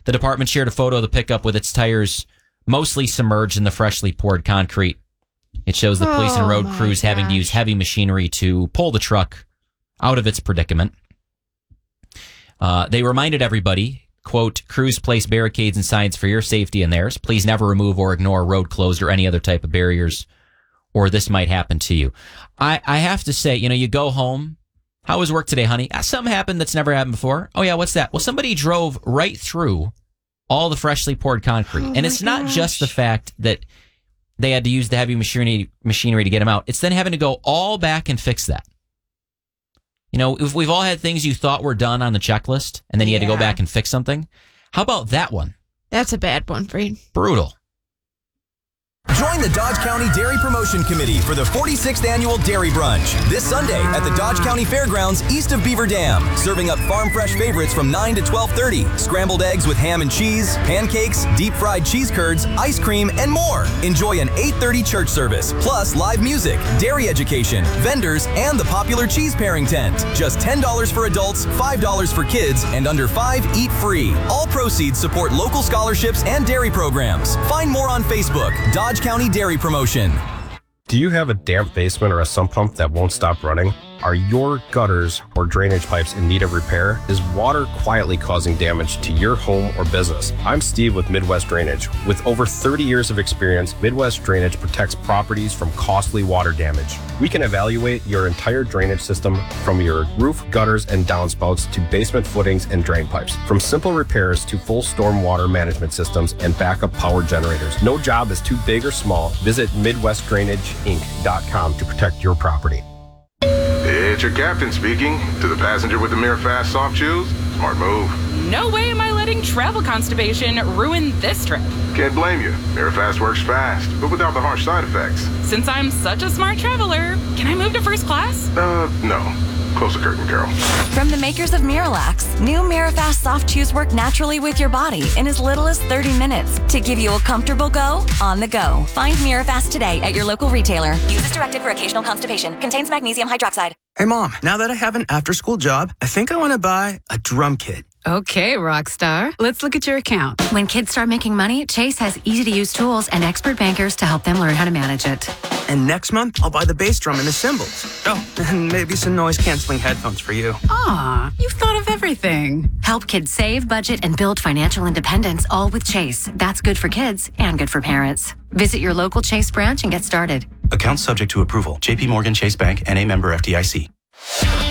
The department shared a photo of the pickup with its tires mostly submerged in the freshly poured concrete. It shows the police and road crews having to use heavy machinery to pull the truck out of its predicament. They reminded everybody, quote, crews place barricades and signs for your safety and theirs. Please never remove or ignore road closed or any other type of barriers, or this might happen to you. I have to say, you go home. How was work today, honey? Something happened that's never happened before. Oh, yeah, what's that? Well, somebody drove right through all the freshly poured concrete. And it's not just the fact that they had to use the heavy machinery to get them out. It's then having to go all back and fix that. If we've all had things you thought were done on the checklist, and then you had to go back and fix something. How about that one? That's a bad one, Freed. Brutal. Join the Dodge County Dairy Promotion Committee for the 46th Annual Dairy Brunch this Sunday at the Dodge County Fairgrounds east of Beaver Dam. Serving up farm fresh favorites from 9 to 12:30. Scrambled eggs with ham and cheese, pancakes, deep fried cheese curds, ice cream, and more. Enjoy an 8:30 church service, plus live music, dairy education, vendors, and the popular cheese pairing tent. Just $10 for adults, $5 for kids, and under 5 eat free. All proceeds support local scholarships and dairy programs. Find more on Facebook. Dodge County Dairy Promotion. Do you have a damp basement or a sump pump that won't stop running? Are your gutters or drainage pipes in need of repair? Is water quietly causing damage to your home or business? I'm Steve with Midwest Drainage. With over 30 years of experience, Midwest Drainage protects properties from costly water damage. We can evaluate your entire drainage system from your roof, gutters, and downspouts to basement footings and drain pipes. From simple repairs to full storm water management systems and backup power generators. No job is too big or small. Visit MidwestDrainageInc.com to protect your property. It's your captain speaking. To the passenger with the Mirafast soft shoes, smart move. No way am I letting travel constipation ruin this trip. Can't blame you. Mirafast works fast, but without the harsh side effects. Since I'm such a smart traveler, can I move to first class? No. Close the curtain, Carol. From the makers of Miralax, new Mirafast soft chews work naturally with your body in as little as 30 minutes to give you a comfortable go on the go. Find Mirafast today at your local retailer. Use as directed for occasional constipation. Contains magnesium hydroxide. Hey, Mom, now that I have an after-school job, I think I want to buy a drum kit. Okay, Rockstar. Let's look at your account. When kids start making money, Chase has easy-to-use tools and expert bankers to help them learn how to manage it. And next month, I'll buy the bass drum and the cymbals. Oh, and maybe some noise-canceling headphones for you. Aw, you've thought of everything. Help kids save, budget, and build financial independence, all with Chase. That's good for kids and good for parents. Visit your local Chase branch and get started. Account subject to approval. JP Morgan Chase Bank, N.A. member FDIC.